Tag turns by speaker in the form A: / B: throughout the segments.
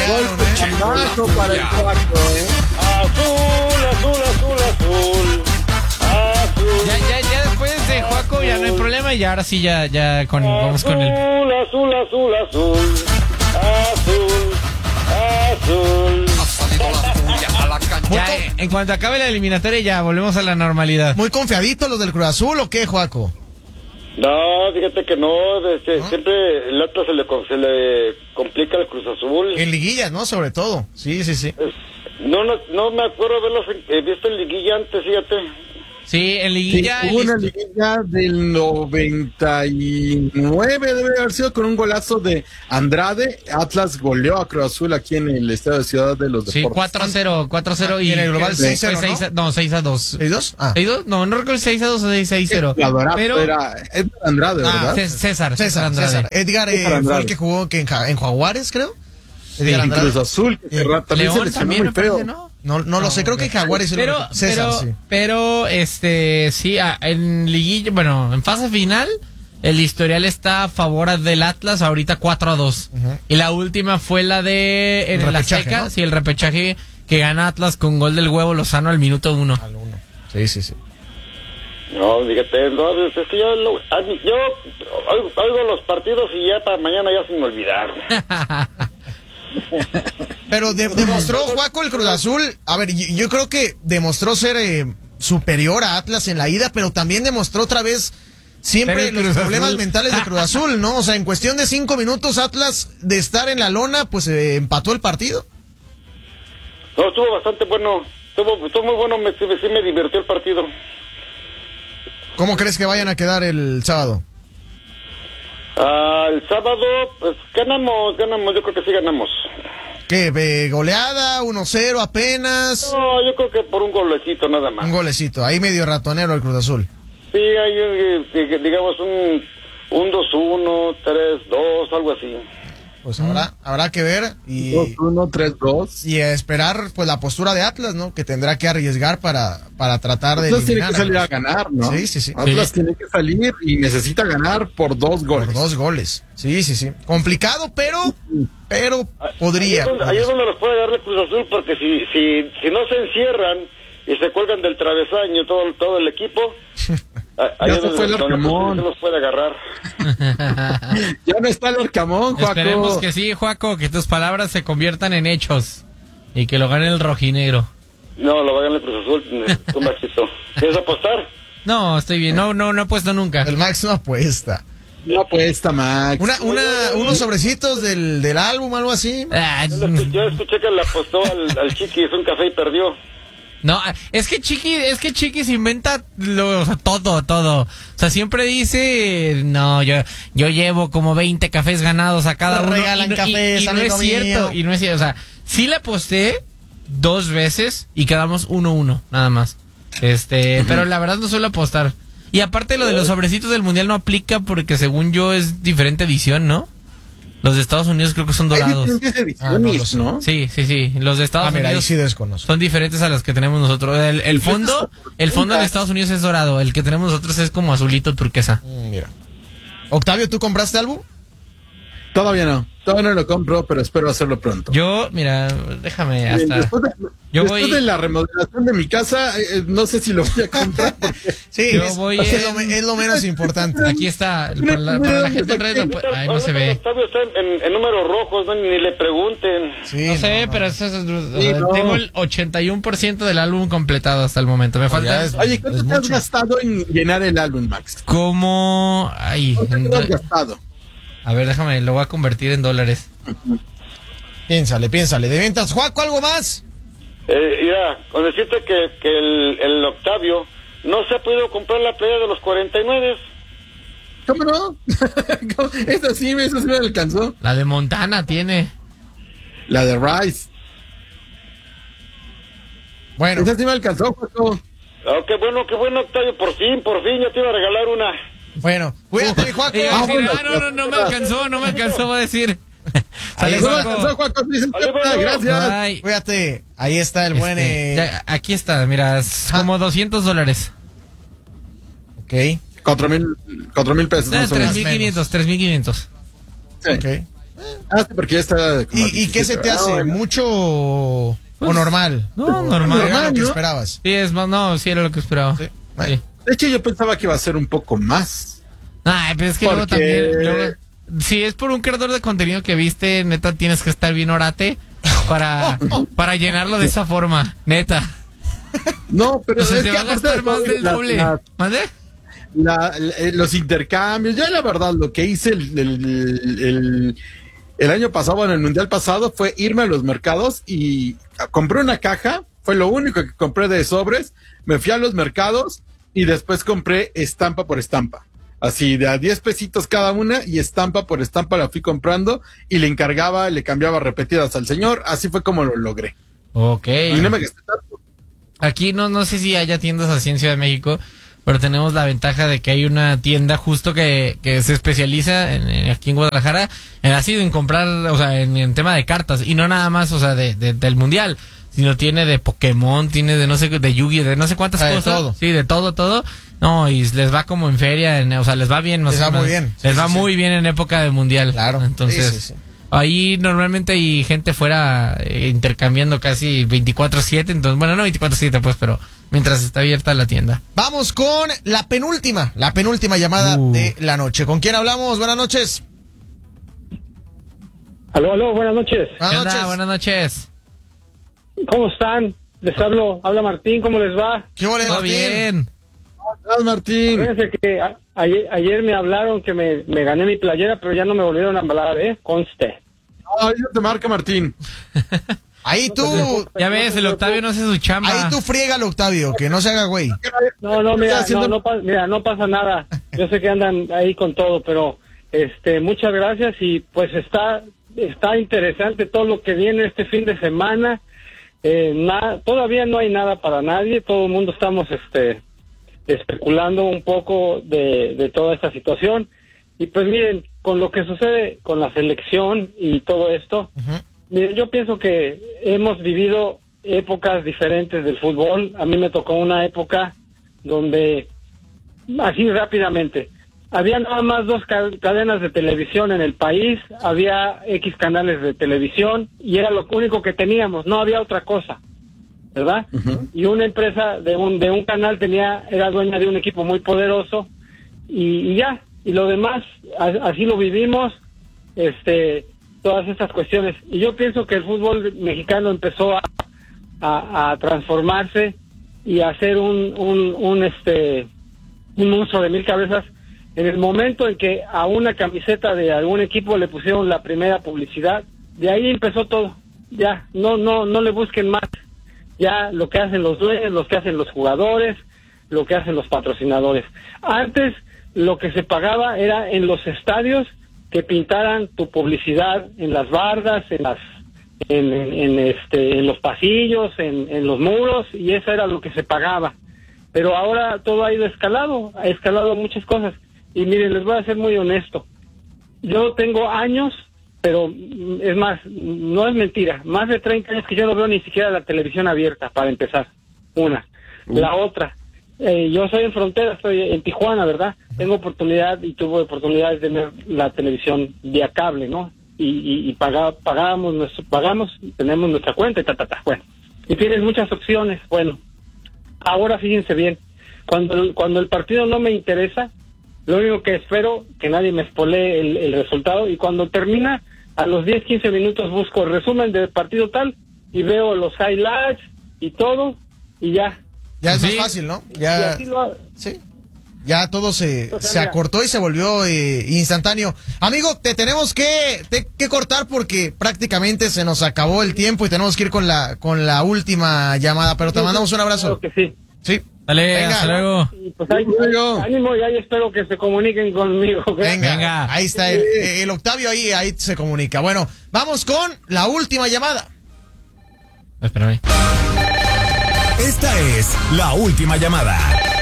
A: Gol chamaco para el Juaco,
B: Azul, azul, azul, azul. Azul.
C: Ya después de Juaco ya no hay problema y ahora sí ya vamos con el...
B: Azul, azul, azul. Azul, azul.
D: Ha salido la furia a la cancha.
C: Ya, en cuanto acabe la eliminatoria ya volvemos a la normalidad.
E: ¿Muy confiaditos los del Cruz Azul o qué, Juaco?
B: No, fíjate que no, siempre el Atlas se le complica el Cruz Azul.
E: En liguillas, ¿no? Sobre todo. Sí.
B: No me acuerdo haberlos visto en liguilla antes, fíjate.
C: Sí, en liguilla...
A: Hubo una liguilla del 99, debe haber sido con un golazo de Andrade. Atlas goleó a Cruz Azul aquí en el estadio de Ciudad de los
C: Sí,
A: Deportes.
C: 4-0 y
E: en el global 6-0,
C: ¿no? 6-2.
E: ¿6-2? Ah.
C: ¿6-2? No recuerdo 6-2 o 6-0.
A: Pero era Edgar Andrade, ¿verdad?
C: César Andrade.
E: Edgar fue el que jugó en Jaguares, creo.
A: Sí, en Cruz Azul, que también se
C: León
A: lesionó
C: también
A: muy
C: me parece,
A: feo.
C: ¿no?
E: No lo sé, creo que en Jaguares.
C: Pero sí, en liguilla, bueno, en fase final, el historial está a favor del Atlas, ahorita 4-2. Y la última fue la de en la Azteca, ¿no? Sí, el repechaje que gana Atlas con gol del Huevo Lozano al minuto 1.
E: Sí.
B: No, fíjate, no, es que yo oigo los partidos y ya para mañana ya sin olvidar.
E: Pero demostró, Juaco, el Cruz Azul. A ver, yo creo que demostró ser superior a Atlas en la ida, pero también demostró otra vez siempre los problemas mentales de Cruz Azul, ¿no? O sea, en cuestión de 5 minutos, Atlas, de estar en la lona, pues empató el partido.
B: No, estuvo bastante bueno. Estuvo muy bueno, sí me divirtió el partido.
E: ¿Cómo crees que vayan a quedar el sábado?
B: El sábado, pues ganamos, yo creo que sí ganamos.
E: ¿Qué? ¿Goleada? 1-0 apenas?
B: No, yo creo que por un golecito nada más.
E: Un golecito, ahí medio ratonero el Cruz Azul.
B: Sí, hay, digamos, un 2-1, 3-2, algo así.
E: Pues habrá que ver y
A: 2-1, 3-2.
E: Y esperar pues la postura de Atlas, ¿no? Que tendrá que arriesgar para tratar de
A: Atlas tiene
E: eliminar.
A: que salir a ganar, ¿no?
E: Sí.
A: Atlas tiene que salir y necesita ganar por 2 goles.
E: Por 2 goles. Sí. Complicado, pero podría.
B: Ahí es donde los puede dar el Cruz Azul, porque si no se encierran y se cuelgan del travesaño todo el equipo, ahí
A: ya
B: es
A: se fue el Arcamón.
B: No los puede agarrar.
A: Ya no está el Arcamón, Juaco.
C: Esperemos que sí, Juaco, que tus palabras se conviertan en hechos y que lo gane el rojinegro.
B: No, lo va a ganar el Cruz Azul, tú, Maxito. ¿Quieres apostar?
C: No, estoy bien, no he puesto nunca.
E: El Max no apuesta.
A: No apuesta, Max.
E: Unos sobrecitos del álbum, algo así.
B: Yo escuché que le apostó al Chiqui, hizo un café y perdió.
C: No, es que Chiqui se inventa todo. O sea, siempre dice, no, yo llevo como 20 cafés ganados a cada uno.
E: Regalan cafés,
C: y no es cierto, y no es cierto. O sea, sí le aposté 2 veces y quedamos 1-1, nada más. Pero la verdad no suelo apostar. Y aparte lo de los sobrecitos del Mundial no aplica porque según yo es diferente edición, ¿no? Los de Estados Unidos creo que son dorados.
A: Hay diferentes ediciones, ¿no?
C: Sí. Los de Estados Unidos
E: sí desconozco.
C: son diferentes a los que tenemos nosotros. El fondo de Estados Unidos es dorado. El que tenemos nosotros es como azulito turquesa.
E: Mira. Octavio, ¿tú compraste álbum?
A: Todavía no lo compro, pero espero hacerlo pronto.
C: Yo, mira, déjame hasta...
A: Después de la remodelación de mi casa, no sé si lo voy a comprar.
E: Sí, es lo menos importante.
C: Aquí está, para la gente en redes, ahí no se ve.
B: Octavio está en números rojos, no, ni le pregunten.
E: Sí,
C: no sé, pero tengo el 81% del álbum completado hasta el momento. Me falta...
A: Oye, ¿cuánto te has gastado en llenar el álbum, Max?
C: ¿Cómo?
A: ¿Cuánto te has gastado?
C: A ver, déjame, lo voy a convertir en dólares.
E: Piénsale. De ventas, Juaco, ¿algo más?
B: Mira, con decirte que el Octavio no se ha podido comprar la playa de los 49.
A: ¿Cómo no? Eso sí me alcanzó.
C: La de Montana tiene.
A: La de Rice.
E: Bueno.
A: Esa sí me alcanzó, Juaco.
B: Oh, qué bueno, Octavio, por fin, yo te iba a regalar una.
E: Bueno, cuídate, Juaco.
C: No me alcanzó, voy a decir.
A: Gracias.
C: Bye.
E: Cuídate. Ahí está el buen...
C: aquí está, mira, es como $200.
E: Ok.
A: 4,000 pesos.
C: 3,500.
A: Sí.
E: Ok.
A: Sí, porque ya está.
E: ¿Y qué se te hace? ¿Mucho o normal?
C: No, normal.
E: Era lo que
A: ¿no?
E: esperabas.
C: Sí, sí era lo que esperaba.
E: Sí.
C: Sí.
A: De hecho, yo pensaba que iba a ser un poco más.
C: Ay, pero es que luego también... si es por un creador de contenido que viste, neta, tienes que estar bien orate para llenarlo de esa forma, neta.
A: No, pero
C: O sea,
A: es
C: te
A: que
C: va a gastar más del doble. ¿Mande?
A: Los intercambios, yo la verdad lo que hice el año pasado, en el mundial pasado, fue irme a los mercados y compré una caja, fue lo único que compré de sobres, me fui a los mercados y después compré estampa por estampa, así de a 10 pesitos cada una y estampa por estampa la fui comprando y le encargaba, le cambiaba repetidas al señor, así fue como lo logré.
C: Ok.
A: Y no me gasté tanto.
C: Aquí no sé si haya tiendas así en Ciudad de México, pero tenemos la ventaja de que hay una tienda justo que se especializa aquí en Guadalajara en comprar, o sea, en tema de cartas, y no nada más, o sea, del mundial, sino tiene de Pokémon, tiene de no sé, de Yu-Gi, de no sé cuántas cosas.
E: De todo.
C: Sí, de todo. No, y les va como en feria, o sea, les va bien.
E: Les va muy bien.
C: Les va muy bien en época de mundial.
E: Claro.
C: Entonces,
E: Sí.
C: ahí normalmente hay gente fuera intercambiando casi 24/7, entonces, bueno, no 24/7 pues, pero mientras está abierta la tienda.
E: Vamos con la penúltima llamada de la noche. ¿Con quién hablamos? Buenas noches.
B: Aló, buenas noches.
C: ¿Qué onda? Buenas noches.
B: ¿Cómo están? Les habla Martín, ¿cómo les va?
E: ¿Qué ole,
C: Todo
E: Martín?
C: bien.
A: Gracias, Martín.
B: Fíjense que ayer me hablaron que me gané mi playera, pero ya no me volvieron a hablar, conste.
A: Ay, no te marca, Martín.
E: Ahí tú,
C: Ya ves, el Octavio no hace su chamba.
E: ahí tú friégalo, Octavio, que no se haga güey.
B: No, mira, no pasa nada. Yo sé que andan ahí con todo, pero muchas gracias y pues está interesante todo lo que viene este fin de semana. Todavía no hay nada para nadie, todo el mundo estamos especulando un poco de toda esta situación. Y pues miren, con lo que sucede con la selección y todo esto, miren, yo pienso que hemos vivido épocas diferentes del fútbol. A mí me tocó una época donde, así rápidamente, había nada más 2 cadenas de televisión en el país, había X canales de televisión y era lo único que teníamos, no había otra cosa, ¿verdad? Y una empresa de un canal era dueña de un equipo muy poderoso y ya, y lo demás, así lo vivimos, todas estas cuestiones. Y yo pienso que el fútbol mexicano empezó a transformarse y a hacer un monstruo de 1000 cabezas en el momento en que a una camiseta de algún equipo le pusieron la primera publicidad. De ahí empezó todo. Ya, no le busquen más. Ya lo que hacen los dueños, lo que hacen los jugadores, lo que hacen los patrocinadores. Antes lo que se pagaba era en los estadios que pintaran tu publicidad en las bardas, en los pasillos, en los muros, y eso era lo que se pagaba. Pero ahora todo ha ido ha escalado muchas cosas. Y miren, les voy a ser muy honesto. Yo tengo años, pero es más, no es mentira, más de 30 años que yo no veo ni siquiera la televisión abierta, para empezar. Una. La otra, yo soy en frontera, estoy en Tijuana, ¿verdad? Tengo oportunidad y tuve oportunidad de tener la televisión vía cable, ¿no? Y pagamos, tenemos nuestra cuenta y Bueno, y tienes muchas opciones. Bueno, ahora fíjense bien, cuando el partido no me interesa, lo único que espero que nadie me spoilee el resultado, y cuando termina, a los 10-15 minutos busco el resumen del partido tal y veo los highlights y todo, y ya.
E: Ya es
C: Sí.
E: más fácil, ¿no?
B: Y
E: Ya,
B: así lo hago.
E: sí. Ya todo se
B: mira.
E: acortó y se volvió instantáneo. Amigo, te tenemos que cortar porque prácticamente se nos acabó el tiempo y tenemos que ir con la última llamada, pero te mandamos un abrazo.
B: Claro que sí.
E: Sí.
C: Dale,
E: Venga.
C: hasta luego.
B: Y pues ánimo, y ahí espero que se comuniquen conmigo. ¿ok?
E: Venga, ahí está el Octavio, ahí se comunica. Bueno, vamos con la última llamada.
C: Espérame.
F: Esta es la última llamada.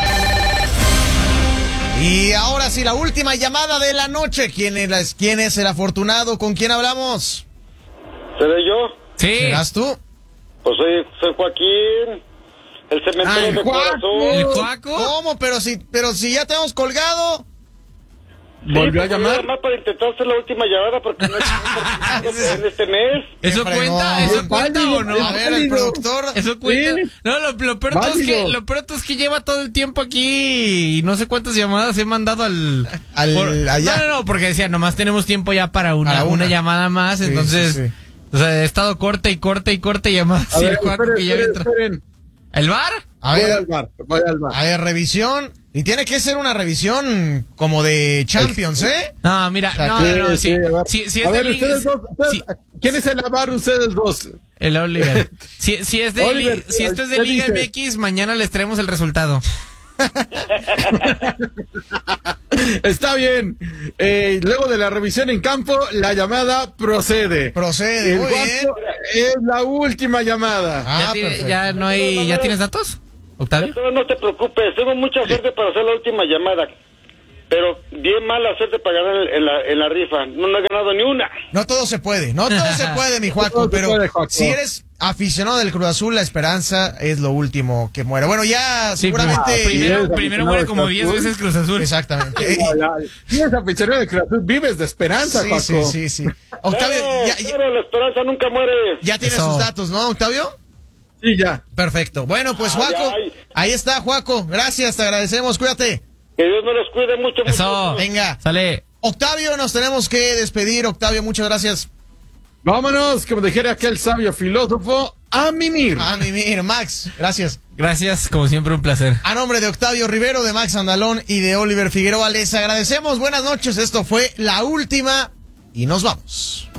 E: Y ahora sí, la última llamada de la noche. ¿Quién es el afortunado? ¿Con quién hablamos?
B: ¿Seré yo?
C: Sí.
E: ¿Serás tú?
B: Pues soy Joaquín, el cementero
E: el
B: de
E: Juaco.
B: corazón.
C: ¿El Cuaco?
E: ¿Cómo? Pero si ya te hemos colgado.
A: ¿Volvió a llamar?
B: Para intentar hacer la última llamada porque no es en este mes.
C: ¿Eso cuenta? ¿Eso cuenta o no?
E: A ver, el productor.
C: ¿Eso cuenta?
A: Sí.
C: No, lo peor de todo es que lleva todo el tiempo aquí y no sé cuántas llamadas he mandado
E: allá.
C: No, porque decía, nomás tenemos tiempo ya para una llamada más, entonces...
E: Sí.
C: O sea, he estado corte y llamadas.
A: A ver,
C: esperen. ¿El VAR?
E: A ver,
A: voy al bar.
E: A ver, revisión. Y tiene que ser una revisión como de Champions, ¿eh?
C: No, mira, sí es
A: a ver,
C: de
A: ustedes dos, ¿quién es el VAR? Ustedes dos.
C: El Oliver. Si esto es de Liga
A: dice?
C: MX, mañana les traemos el resultado.
A: Está bien. Luego de la revisión en campo, la llamada procede.
E: Procede, muy bien.
A: Es la última llamada.
E: Perfecto.
C: ¿Ya tienes datos, Octavio?
B: No te preocupes, tengo mucha suerte para hacer la última llamada. Pero bien mala suerte para ganar en la rifa. No he ganado ni una.
E: No todo se puede, mi Juaco, pero si eres aficionado del Cruz Azul, la esperanza es lo último que muere. Bueno, ya seguramente...
C: Primero muere como 10 veces Cruz Azul.
E: Exactamente.
A: Si eres aficionado de Cruz Azul, vives de esperanza, Juaco.
E: Sí. Octavio,
B: Pero la esperanza nunca muere.
E: ya tienes sus datos, ¿no, Octavio?
A: Sí, ya.
E: Perfecto. Bueno, pues Juaco, ahí está, Juaco. Gracias, te agradecemos, cuídate.
B: Que Dios me los cuide mucho.
C: Eso.
E: Venga.
C: Sale.
E: Octavio, nos tenemos que despedir. Octavio, muchas gracias.
A: Vámonos, como dijera aquel sabio filósofo, a mimir.
E: A mimir, Max, gracias.
C: Gracias, como siempre, un placer.
E: A nombre de Octavio Rivero, de Max Andalón y de Oliver Figueroa, les agradecemos. Buenas noches, esto fue La Última y nos vamos.